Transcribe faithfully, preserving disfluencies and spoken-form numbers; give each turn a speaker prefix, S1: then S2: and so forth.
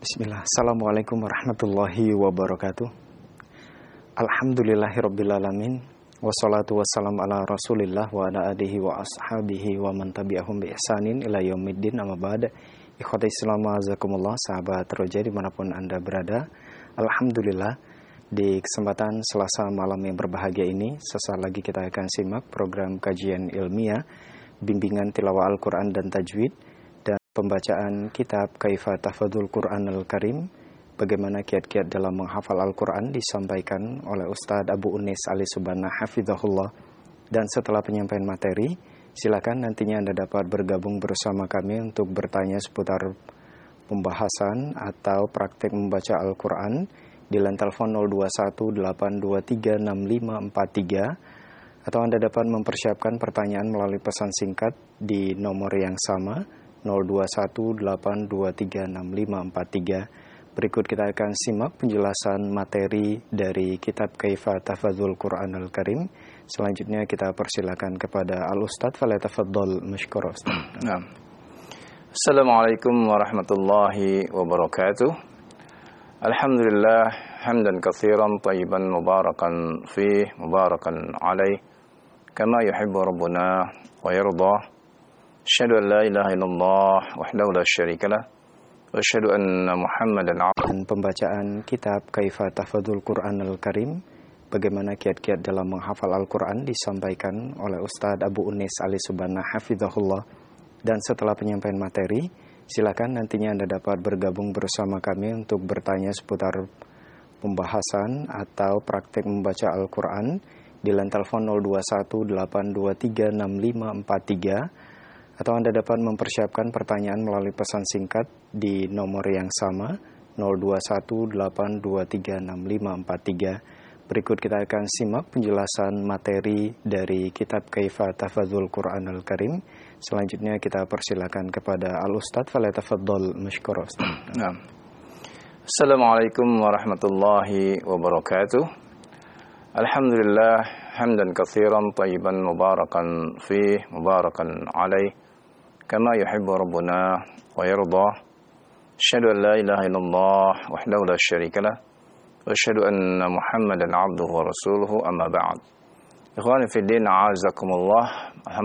S1: Bismillah. Assalamualaikum warahmatullahi wabarakatuh. Alhamdulillahirrabbilalamin. Wassalatu wassalamu ala rasulillah wa ala alihi wa ashabihi wa man tabi'ahum bi ihsanin ila yaumiddin, amma ba'd. Ikhwati Islam azakumullah, sahabat roja dimanapun Anda berada. Alhamdulillah, di kesempatan Selasa malam yang berbahagia ini, sesaat lagi kita akan simak program kajian ilmiah, bimbingan tilawah Al-Quran dan Tajwid, pembacaan kitab Kaifa Tahfadzul Qur'anal Karim, bagaimana kiat-kiat dalam menghafal Al-Quran, disampaikan oleh Ustadz Abu Unis Ali Subhanah Hafizahullah. Dan setelah penyampaian materi, silakan nantinya Anda dapat bergabung bersama kami untuk bertanya seputar pembahasan atau praktek membaca Al-Quran di line telepon nol dua satu delapan dua tiga enam lima empat tiga, atau Anda dapat mempersiapkan pertanyaan melalui pesan singkat di nomor yang sama nol dua satu delapan dua tiga enam lima empat tiga. Berikut kita akan simak penjelasan materi dari kitab Kaifa Tahfadzul Qur'anal Karim. Selanjutnya kita persilakan kepada Al-Ustadz, falyatafaddal mashkura Ustaz.
S2: Nah. Assalamualaikum warahmatullahi wabarakatuh. Alhamdulillah hamdan katsiran thayyiban mubarakan fih mubarakan alaih kama yuhibbu rabbuna wa yardah. Asyhadu an la ilaha illallah wahdahu la syarika lah wa asyhadu anna Muhammadan abduhu.
S1: Pembacaan kitab Kaifa Tahfadzul Qur'anal Karim, bagaimana kiat-kiat dalam menghafal Al-Quran, disampaikan oleh Ustadz Abu Unis Ali Subhanah Hafizahullah. Dan setelah penyampaian materi, silakan nantinya Anda dapat bergabung bersama kami untuk bertanya seputar pembahasan atau praktek membaca Al-Quran di line telepon nol dua satu delapan dua tiga enam lima empat tiga, atau Anda dapat mempersiapkan pertanyaan melalui pesan singkat di nomor yang sama nol dua satu delapan dua tiga enam lima empat tiga. Berikut kita akan simak penjelasan materi dari kitab Kaifa Tahfadzul Qur'anal Karim. Selanjutnya kita persilakan kepada Al-Ustadz, falyatafaddal mashkura Ustaz.
S2: Nah. Assalamualaikum warahmatullahi wabarakatuh. Alhamdulillah hamdan katsiran thayyiban mubarakan fih mubarakan alaih kama yuhibbu rabbuna wa yardah. Asyhadu an la ilaha illallah wahdahu la syarika lah wa asyhadu anna Muhammadan abduhu wa rasuluhu, amma ba'd. Ikhwani fid din, a'azakumullah.